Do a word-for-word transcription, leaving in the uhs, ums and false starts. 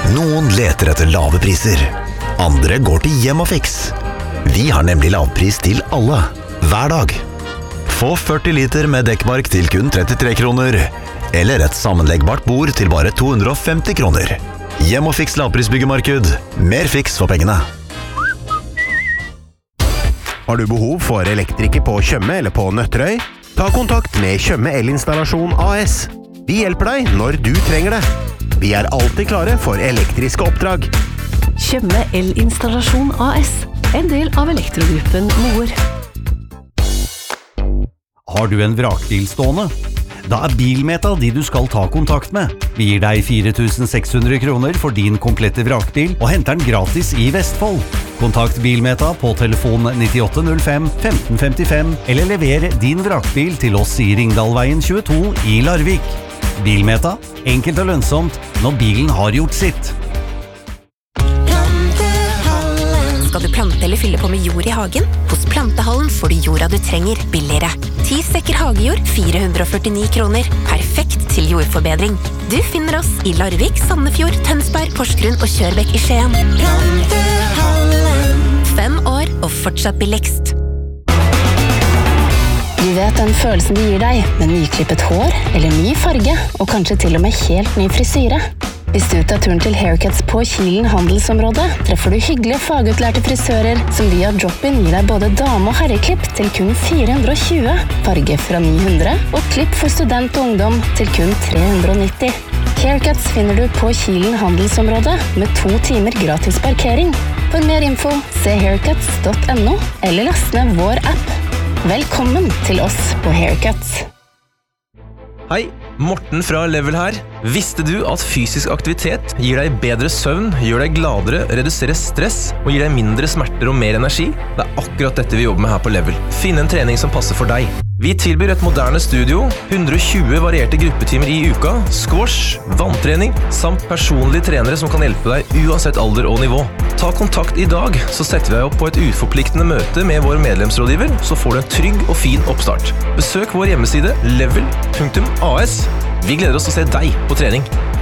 Noen leter etter lave priser. Andre går til Hjem og Fix. Vi har nemlig lavpris til alle, hver dag. Få førti liter med dekkmark til kun trettitre kroner, eller et sammenleggbart bord til bare to hundre og femti kroner. Hjem og Fix lavprisbyggemarked. Mer fiks for pengene. Har du behov for elektriker på Tjøme eller på Nøtterøy? Ta kontakt med Tjøme Elinstallasjon A S. Vi hjelper deg når du trenger det. Vi er alltid klare for elektriske oppdrag. Tjøme Elinstallasjon A S, en del av Elektrogruppen Moer. Har du en vrakbil stående? Da er Bilmeta de du skal ta kontakt med. Vi gir deg fire tusen seks hundre kroner for din komplette vrakbil og henter den gratis i Vestfold. Kontakt Bilmeta på telefon nittiåtte null fem femten femtifem eller lever din vrakbil til oss i Ringdalveien tjueto i Larvik. Bilmeta, enkelt og lønnsomt når bilen har gjort sitt. Skal du plante eller fylle på med jord i hagen? Hos Plantehallen får du jorda du trenger billigere. ti sekker hagejord, fire hundre og førtini kroner. Perfekt til jordforbedring. Du finner oss i Larvik, Sandefjord, Tønsberg, Porsgrunn og Kjørbekk i Skien. Plantehallen. Fem år og fortsatt billigst. Du vet den følelsen de gir deg med nyklippet hår eller ny farge, og kanskje til og med helt ny frisyre. Hvis du tar turen til Haircuts på Kilen handelsområde, treffer du hyggelige fagutlærte frisører som via drop-in gir deg både dame- og herreklipp til kun fire hundre og tjue, farge fra ni hundre og klipp for student og ungdom til kun tre hundre og nitti. Haircuts finner du på Kilen handelsområde med to timer gratis parkering. For mer info, se haircuts punktum no eller last ned vår app. Velkommen til oss på Haircuts. Hei, Morten fra Level her. Visste du at fysisk aktivitet gir deg bedre søvn, gjør deg gladere, reduserer stress og gir deg mindre smerter og mer energi? Det er akkurat dette vi jobber med her på Level. Finn en trening som passer for deg. Vi tilbyr et moderne studio, hundre og tjue varierte gruppetimer i uka, squash, vanntrening, samt personlige trenere som kan hjelpe deg uansett alder og nivå. Ta kontakt i dag, så setter vi deg opp på et uforpliktende møte med vår medlemsrådgiver, så får du en trygg og fin oppstart. Besøk vår hjemmeside level punktum a s. Vi gleder oss til å se deg på trening.